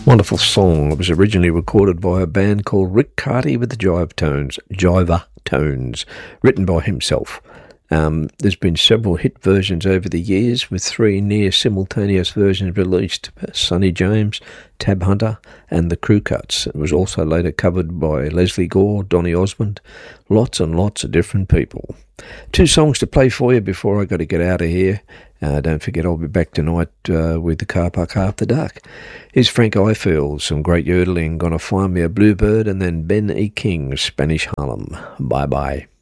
Wonderful song. It was originally recorded by a band called Rick Carty with the Jiver Tones, written by himself. There's been several hit versions over the years, with 3 near-simultaneous versions released: Sonny James, Tab Hunter, and the Crew Cuts. It was also later covered by Leslie Gore, Donny Osmond, lots and lots of different people. 2 songs to play for you before I got to get out of here. Don't forget, I'll be back tonight with the Car Park After Dark. Here's Frank Ifield, some great yodeling, Gonna Find Me a Bluebird, and then Ben E. King, Spanish Harlem. Bye-bye.